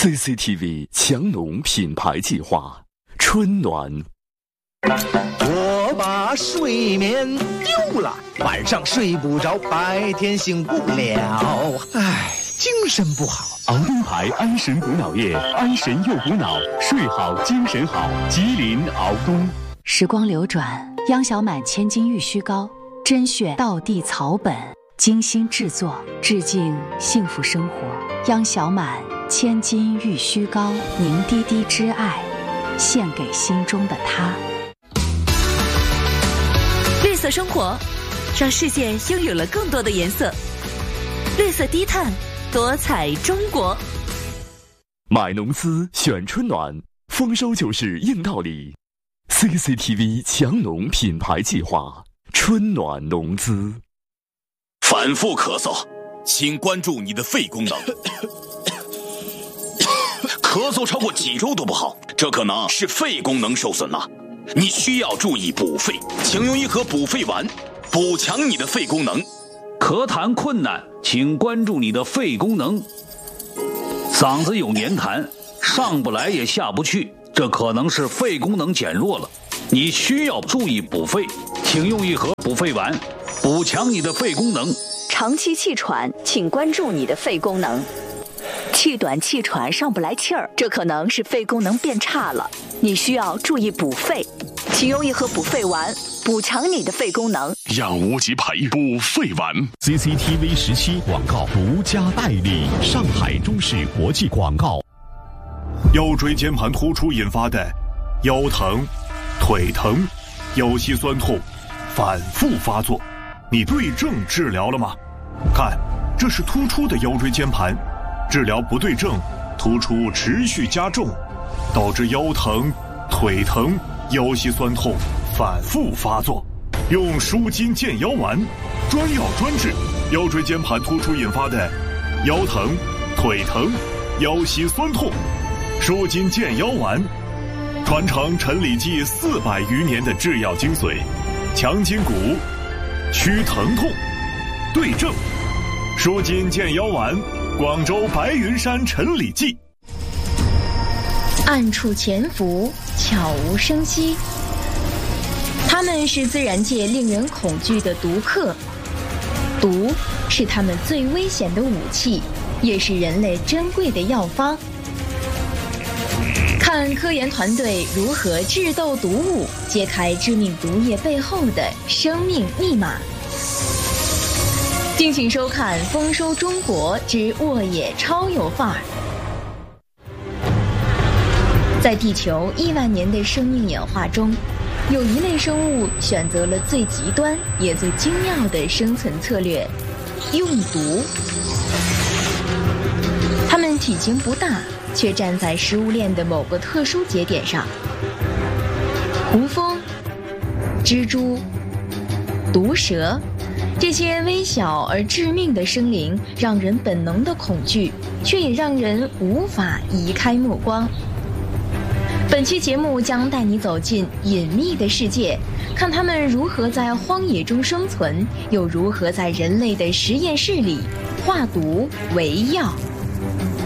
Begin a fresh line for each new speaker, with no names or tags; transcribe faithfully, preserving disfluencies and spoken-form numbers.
C C T V 强农品牌计划，春暖。
我把睡眠丢了，晚上睡不着，白天醒不了，唉，精神不好。
熬东牌安神补脑液，安神又补脑，睡好精神好。吉林熬东。
时光流转，央小满千金玉虚膏，甄选道地草本，精心制作，致敬幸福生活。央小满千金玉虚膏，凝滴滴之爱，献给心中的他。
绿色生活，让世界拥有了更多的颜色。绿色低碳，多彩中国。
买农资选春暖，丰收就是硬道理。C C T V 强农品牌计划，春暖农资。
反复咳嗽，请关注你的肺功能。咳嗽超过几周都不好，这可能是肺功能受损了。你需要注意补肺，请用一盒补肺丸，补强你的肺功能。
咳痰困难，请关注你的肺功能。嗓子有黏痰，上不来也下不去，这可能是肺功能减弱了。你需要注意补肺，请用一盒补肺丸，补强你的肺功能。
长期气喘，请关注你的肺功能。气短气喘上不来气儿，这可能是肺功能变差了，你需要注意补肺，请用一盒补肺丸，补强你的肺功能。
让无极培补肺丸。
C C T V 十七广告独家代理，上海中视国际广告。
腰椎间盘突出引发的腰疼、腿疼、腰膝酸痛反复发作，你对症治疗了吗？看，这是突出的腰椎间盘，治疗不对症，突出持续加重，导致腰疼、腿疼、腰膝酸痛反复发作。用舒筋健腰丸，专药专治腰椎间盘突出引发的腰疼、腿疼、腰膝酸痛。舒筋健腰丸，传承陈李济四百余年的制药精髓，强筋骨，祛疼痛，对症。舒筋健腰丸，广州白云山陈李济。
暗处潜伏，悄无声息。他们是自然界令人恐惧的毒客，毒是他们最危险的武器，也是人类珍贵的药方。看科研团队如何智斗毒物，揭开致命毒液背后的生命密码。敬请收看《丰收中国之沃野超有范儿》。在地球亿万年的生命演化中，有一类生物选择了最极端也最精妙的生存策略——用毒。它们体型不大，却站在食物链的某个特殊节点上。胡蜂、蜘蛛、毒蛇，这些微小而致命的生灵让人本能的恐惧，却也让人无法移开目光。本期节目将带你走进隐秘的世界，看他们如何在荒野中生存，又如何在人类的实验室里化毒为药。